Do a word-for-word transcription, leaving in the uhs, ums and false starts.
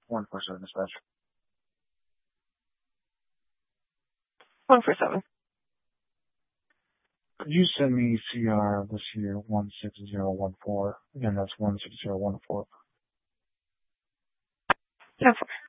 one four seven dispatch. one four seven. Could you send me C R this year one six zero one four? Again, that's one six zero one four. ten four.